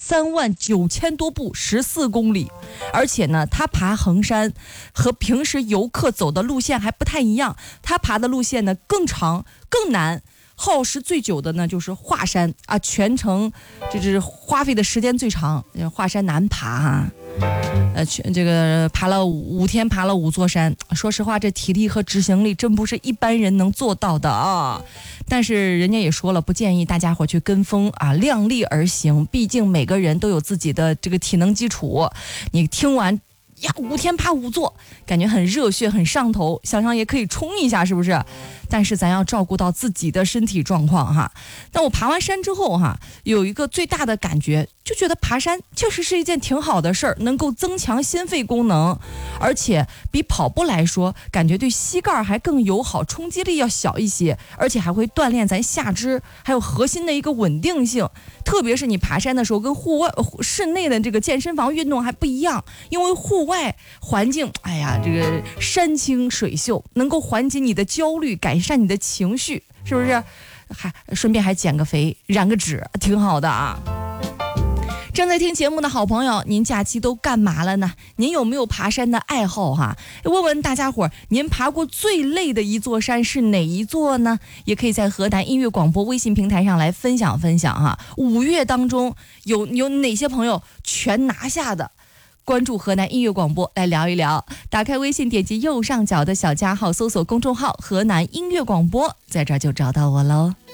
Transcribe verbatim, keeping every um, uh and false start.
三万九千多步，十四公里。而且呢，他爬衡山和平时游客走的路线还不太一样，他爬的路线呢更长更难。耗时最久的呢就是华山啊，全程这是花费的时间最长。华山难爬哈、啊，呃，全这个爬了五天，爬了五座山。说实话，这体力和执行力真不是一般人能做到的啊。但是人家也说了，不建议大家伙去跟风啊，量力而行。毕竟每个人都有自己的这个体能基础。你听完呀，五天爬五座，感觉很热血，很上头，想想也可以冲一下，是不是？但是咱要照顾到自己的身体状况哈。但我爬完山之后哈，有一个最大的感觉，就觉得爬山确实是一件挺好的事儿，能够增强心肺功能，而且比跑步来说，感觉对膝盖还更友好，冲击力要小一些，而且还会锻炼咱下肢还有核心的一个稳定性。特别是你爬山的时候，跟户外室内的这个健身房运动还不一样，因为户外环境，哎呀，这个山清水秀，能够缓解你的焦虑，改善你的情绪，是不是？还顺便还减个肥，燃个脂，挺好的啊。正在听节目的好朋友，您假期都干嘛了呢？您有没有爬山的爱好哈？问问大家伙，您爬过最累的一座山是哪一座呢？也可以在河南音乐广播微信平台上来分享分享哈。五月当中有有哪些朋友全拿下的？关注河南音乐广播来聊一聊。打开微信，点击右上角的小加号，搜索公众号河南音乐广播，在这儿就找到我喽。